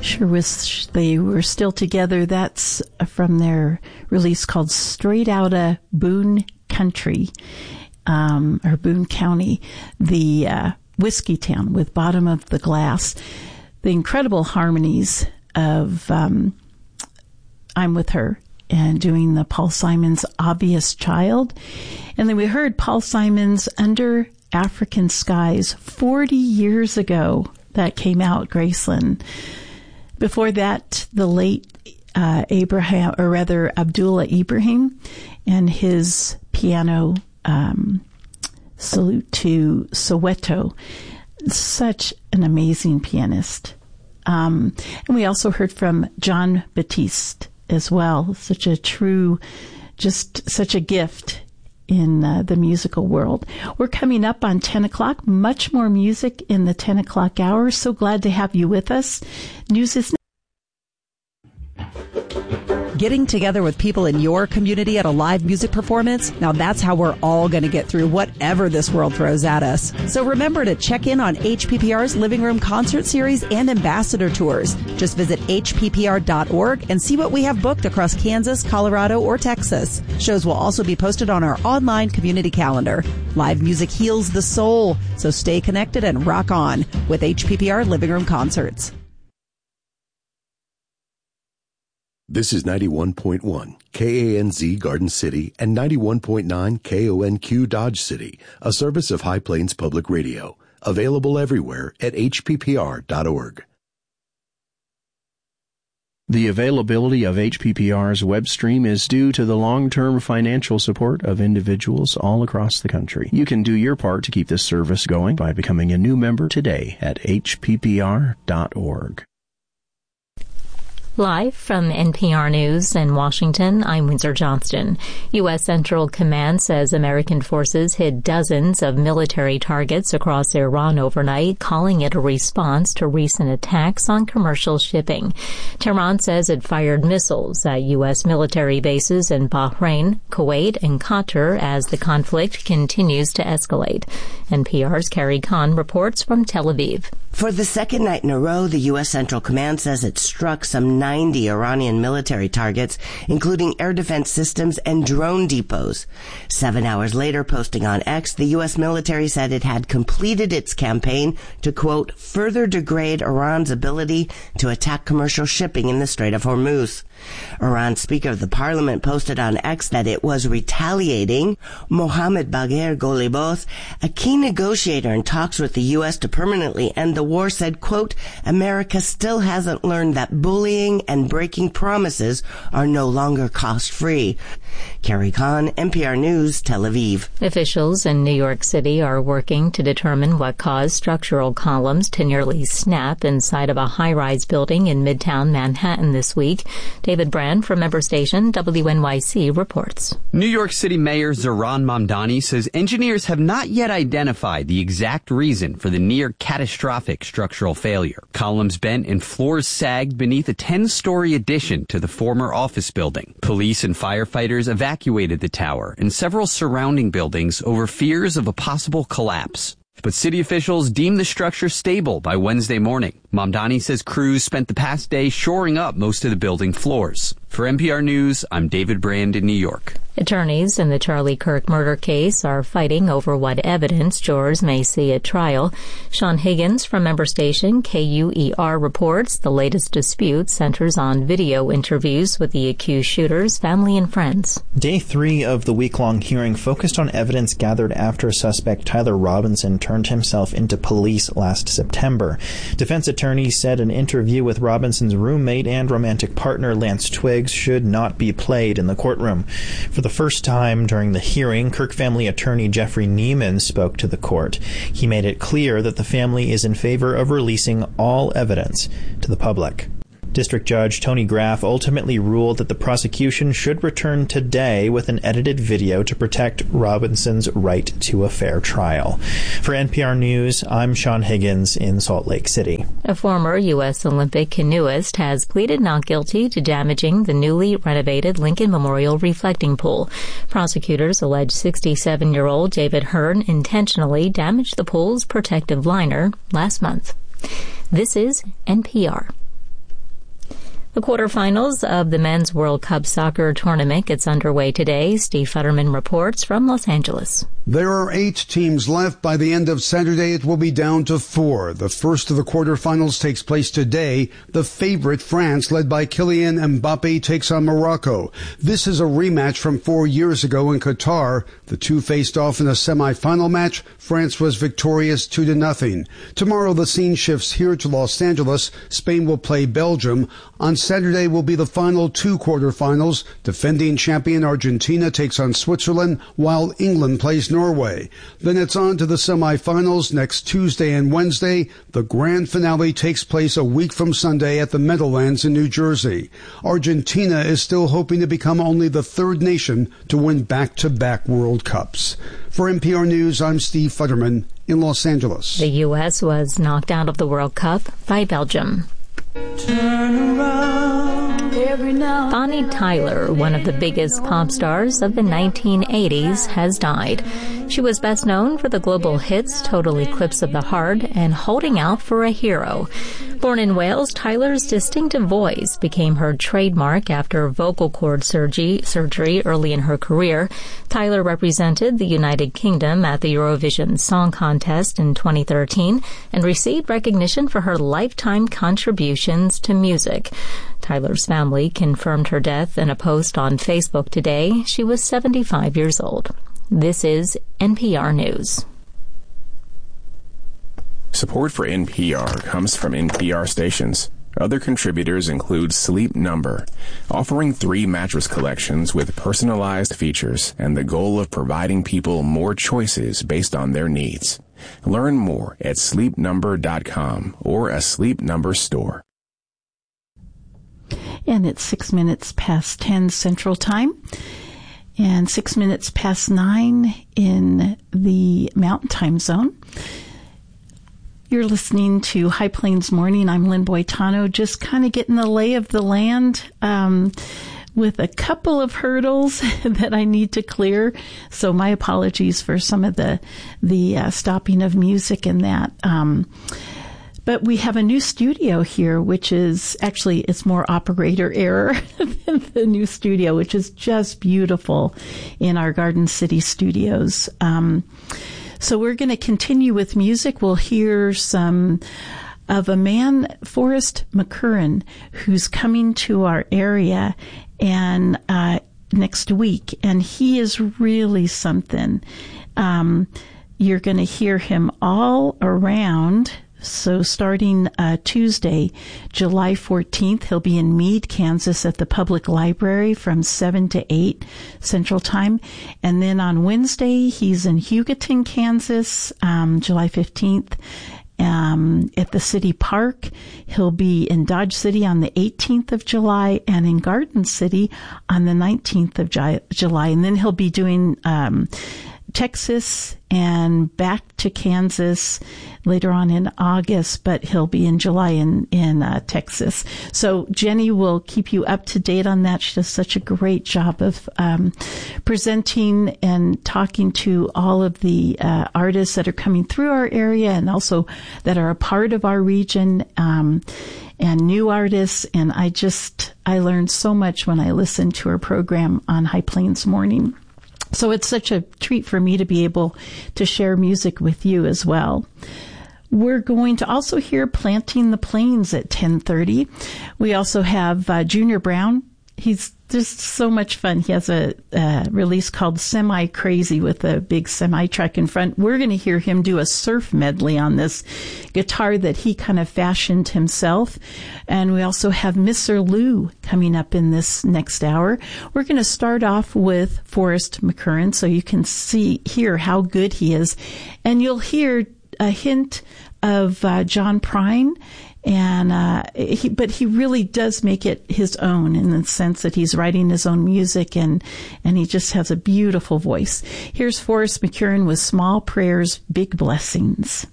Sure wish they were still together. That's from their release called Straight Outta Boone Country, or Boone County, the whiskey town with Bottom of the Glass. The incredible harmonies of I'm With Her and doing the Paul Simon's Obvious Child. And then we heard Paul Simon's Under African Skies 40 years ago. That came out, Graceland. Before that, the late Abdullah Ibrahim and his piano Salute to Soweto. Such an amazing pianist. And we also heard from John Batiste as well. Such a true, just such a gift in the musical world. We're coming up on 10 o'clock. Much more music in the 10 o'clock hour. So glad to have you with us. News is Getting together with people in your community at a live music performance, now that's how we're all going to get through whatever this world throws at us. So remember to check in on HPPR's Living Room Concert Series and Ambassador Tours. Just visit hppr.org and see what we have booked across Kansas, Colorado, or Texas. Shows will also be posted on our online community calendar. Live music heals the soul, so stay connected and rock on with HPPR Living Room Concerts. This is 91.1 KANZ Garden City and 91.9 KONQ Dodge City, a service of High Plains Public Radio. Available everywhere at hppr.org. The availability of HPPR's web stream is due to the long-term financial support of individuals all across the country. You can do your part to keep this service going by becoming a new member today at hppr.org. Live from NPR News in Washington, I'm Windsor Johnston. U.S. Central Command says American forces hit dozens of military targets across Iran overnight, calling it a response to recent attacks on commercial shipping. Tehran says it fired missiles at U.S. military bases in Bahrain, Kuwait, and Qatar as the conflict continues to escalate. NPR's Carrie Kahn reports from Tel Aviv. For the second night in a row, the U.S. Central Command says it struck some 90 Iranian military targets, including air defense systems and drone depots. 7 hours later, posting on X, the U.S. military said it had completed its campaign to, quote, further degrade Iran's ability to attack commercial shipping in the Strait of Hormuz. Iran's Speaker of the Parliament posted on X that it was retaliating. Mohammad Bagher Ghalibaf, a key negotiator in talks with the U.S. to permanently end the war, said, quote, America still hasn't learned that bullying and breaking promises are no longer cost-free. Carrie Kahn, NPR News, Tel Aviv. Officials in New York City are working to determine what caused structural columns to nearly snap inside of a high-rise building in Midtown Manhattan this week. David Brand from member station WNYC reports. New York City Mayor Zohran Mamdani says engineers have not yet identified the exact reason for the near-catastrophic structural failure. Columns bent and floors sagged beneath a 10-story addition to the former office building. Police and firefighters evacuated the tower and several surrounding buildings over fears of a possible collapse. But city officials deemed the structure stable by Wednesday morning. Mamdani says crews spent the past day shoring up most of the building floors. For NPR News, I'm David Brand in New York. Attorneys in the Charlie Kirk murder case are fighting over what evidence jurors may see at trial. Sean Higgins from member station KUER reports the latest dispute centers on video interviews with the accused shooters, family, and friends. Day 3 of the week-long hearing focused on evidence gathered after suspect Tyler Robinson turned himself into police last September. Defense attorneys said an interview with Robinson's roommate and romantic partner, Lance Twiggs, should not be played in the courtroom. For the first time during the hearing, Kirk family attorney Jeffrey Neiman spoke to the court. He made it clear that the family is in favor of releasing all evidence to the public. District Judge Tony Graff ultimately ruled that the prosecution should return today with an edited video to protect Robinson's right to a fair trial. For NPR News, I'm Sean Higgins in Salt Lake City. A former U.S. Olympic canoeist has pleaded not guilty to damaging the newly renovated Lincoln Memorial reflecting pool. Prosecutors allege 67-year-old David Hearn intentionally damaged the pool's protective liner last month. This is NPR. The quarterfinals of the Men's World Cup soccer tournament gets underway today. Steve Futterman reports from Los Angeles. There are 8 teams left. By the end of Saturday, it will be down to 4. The first of the quarterfinals takes place today. The favorite, France, led by Kylian Mbappe, takes on Morocco. This is a rematch from 4 years ago in Qatar. The two faced off in a semifinal match. France was victorious 2-0. Tomorrow, the scene shifts here to Los Angeles. Spain will play Belgium. On Saturday will be the final 2 quarterfinals. Defending champion Argentina takes on Switzerland, while England plays Norway. Then it's on to the semifinals next Tuesday and Wednesday. The grand finale takes place a week from Sunday at the Meadowlands in New Jersey. Argentina is still hoping to become only the 3rd nation to win back-to-back World Cups. For NPR News, I'm Steve Futterman in Los Angeles. The U.S. was knocked out of the World Cup by Belgium. Turn around every now. Bonnie Tyler, one of the biggest pop stars of the 1980s, has died. She was best known for the global hits Total Eclipse of the Heart and Holding Out for a Hero. Born in Wales, Tyler's distinctive voice became her trademark after vocal cord surgery early in her career. Tyler represented the United Kingdom at the Eurovision Song Contest in 2013 and received recognition for her lifetime contributions to music. Tyler's family confirmed her death in a post on Facebook today. She was 75 years old. This is NPR News. Support for NPR comes from NPR stations. Other contributors include Sleep Number, offering 3 mattress collections with personalized features and the goal of providing people more choices based on their needs. Learn more at sleepnumber.com or a Sleep Number store. And it's 6 minutes past 10 Central Time and 6 minutes past 9 in the Mountain Time Zone. You're listening to High Plains Morning. I'm Lynn Boitano, just kind of getting the lay of the land with a couple of hurdles that I need to clear. So my apologies for some of the stopping of music and that. But we have a new studio here, which is actually, it's more operator error than the new studio, which is just beautiful in our Garden City studios. So we're going to continue with music. We'll hear some of a man, Forrest McCurran, who's coming to our area and next week, and he is really something. You're going to hear him all around. So starting Tuesday, July 14th, he'll be in Meade, Kansas at the Public Library from 7 to 8 Central Time. And then on Wednesday, he's in Hugoton, Kansas, July 15th. At the City Park. He'll be in Dodge City on the 18th of July and in Garden City on the 19th of July. And then he'll be doing Texas and back to Kansas later on in August, but he'll be in July in Texas. So Jenny will keep you up to date on that. She does such a great job of presenting and talking to all of the artists that are coming through our area and also that are a part of our region, and new artists. And I learned so much when I listened to her program on High Plains Morning. So it's such a treat for me to be able to share music with you as well. We're going to also hear Planting the Plains at 10:30. We also have Junior Brown. He's just so much fun. He has a release called Semi Crazy with a big semi truck in front. We're going to hear him do a surf medley on this guitar that he kind of fashioned himself. And we also have Mr. Lou coming up in this next hour. We're going to start off with Forrest McCurran so you can hear how good he is. And you'll hear a hint of John Prine. But he really does make it his own in the sense that he's writing his own music and he just has a beautiful voice. Here's Forrest McCurran with Small Prayers, Big Blessings.